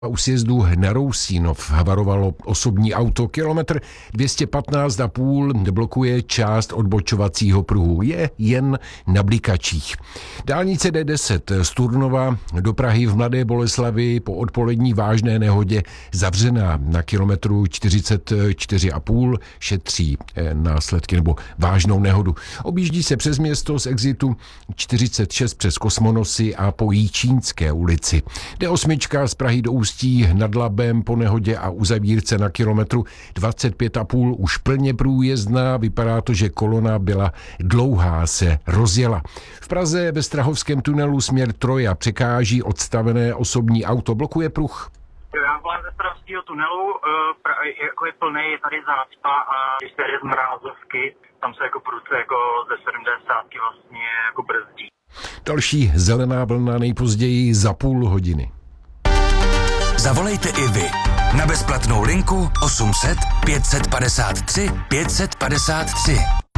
U sjezdu na Rousínov havarovalo osobní auto. Kilometr 215,5 blokuje část odbočovacího pruhu. Je jen na blikačích. Dálnice D10 z Turnova do Prahy v Mladé Boleslavi po odpolední vážné nehodě zavřená. Na kilometru 44,5 šetří následky nebo vážnou nehodu. Objíždí se přes město z exitu 46 přes Kosmonosy a po Jíčínské ulici. D8 z Prahy do Ústí nad Labem po nehodě a uzavírce na kilometru 25,5 už plně průjezdná. Vypadá to, že kolona byla dlouhá, se rozjela. V Praze ve Strahovském tunelu směr Troja překáží odstavené osobní auto, blokuje pruh. Já volám ze Strahovského tunelu, jako je plný, je tady zácpa a když se jde z Mrázovky, tam se jako prudce jako ze 70 vlastně jako brzdí. Další zelená vlna nejpozději za půl hodiny. Zavolejte i vy na bezplatnou linku 800 553 553.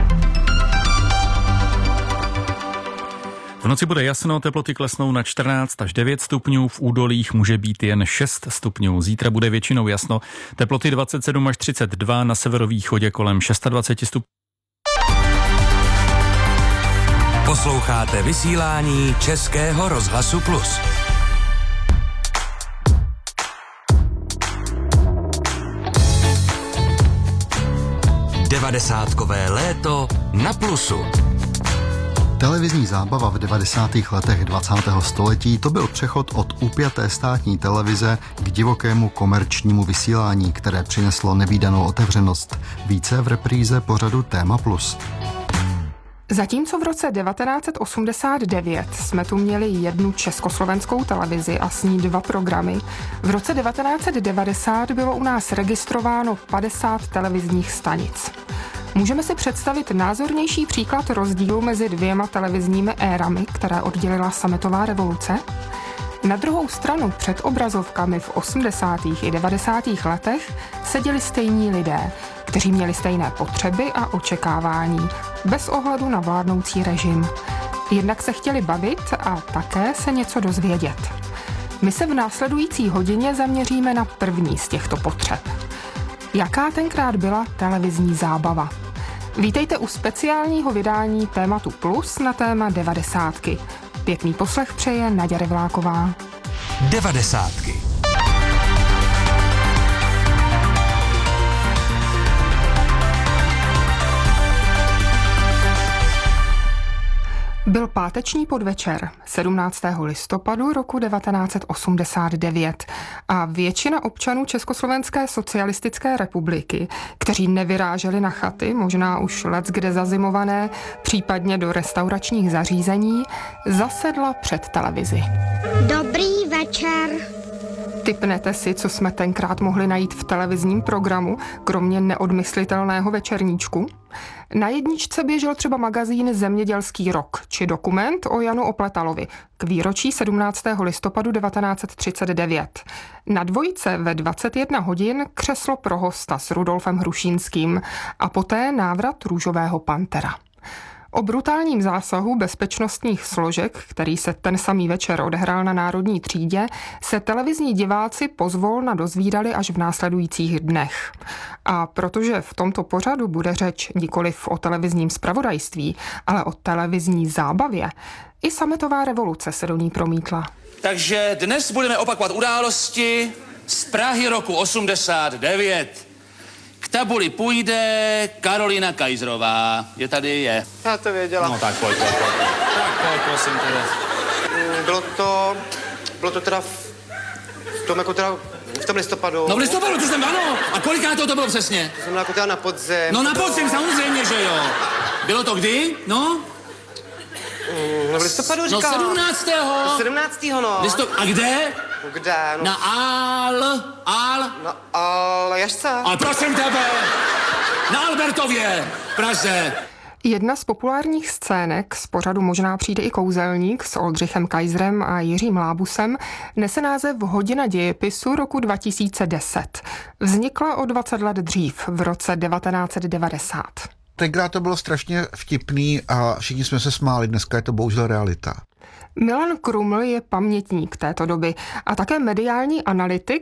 V noci bude jasno, teploty klesnou na 14 až 9 stupňů, v údolích může být jen 6 stupňů. Zítra bude většinou jasno, teploty 27 až 32, na severovýchodě kolem 26 stupňů. Posloucháte vysílání Českého rozhlasu Plus. 90kové léto na Plusu. Televizní zábava v 90. letech 20. století to byl přechod od upjaté státní televize k divokému komerčnímu vysílání, které přineslo nevídanou otevřenost. Více v repríze pořadu Téma Plus. Zatímco v roce 1989 jsme tu měli jednu československou televizi a s ní 2 programy, v roce 1990 bylo u nás registrováno 50 televizních stanic. Můžeme si představit názornější příklad rozdílu mezi 2 televizními érami, které oddělila sametová revoluce? Na druhou stranu před obrazovkami v 80. i 90. letech seděli stejní lidé, kteří měli stejné potřeby a očekávání, bez ohledu na vládnoucí režim. Jednak se chtěli bavit a také se něco dozvědět. My se v následující hodině zaměříme na první z těchto potřeb. Jaká tenkrát byla televizní zábava? Vítejte u speciálního vydání Tématu Plus na téma 90. Pěkný poslech přeje Naďa Revláková. 90. Byl páteční podvečer 17. listopadu roku 1989 a většina občanů Československé socialistické republiky, kteří nevyráželi na chaty, možná už leckde zazimované, případně do restauračních zařízení, zasedla před televizi. Dobrý večer. Tipnete si, co jsme tenkrát mohli najít v televizním programu, kromě neodmyslitelného večerníčku? Na jedničce běžel třeba magazín Zemědělský rok či dokument o Janu Opletalovi k výročí 17. listopadu 1939. Na dvojce ve 21 hodin křeslo pro hosta s Rudolfem Hrušínským a poté návrat Růžového pantera. O brutálním zásahu bezpečnostních složek, který se ten samý večer odehrál na Národní třídě, se televizní diváci pozvolna dozvídali až v následujících dnech. A protože v tomto pořadu bude řeč nikoliv o televizním zpravodajství, ale o televizní zábavě, i sametová revoluce se do ní promítla. Takže dnes budeme opakovat události z Prahy roku 89. K tabuli půjde Karolina Kajzrová. Je tady? Je. Já to věděla. No tak pojď. Tak pojď, prosím tebe. Bylo to teda v tom listopadu. No v listopadu, to jsem, ano. A koliká to bylo přesně? To znamená jako teda na podzim. No na podzim, samozřejmě, že jo. Bylo to kdy? No? No v listopadu říkal. No 17. 17. no. A kde? Kde? No. Na Na Jašce. Ale prosím tebe, na Albertově, v Praze. Jedna z populárních scének z pořadu Možná přijde i kouzelník s Oldřichem Kajzrem a Jiřím Lábusem nese název Hodina dějepisu roku 2010. Vznikla o 20 let dřív, v roce 1990. tenkrát to bylo strašně vtipný a všichni jsme se smáli, dneska je to bohužel realita. Milan Kruml je pamětník této doby a také mediální analytik,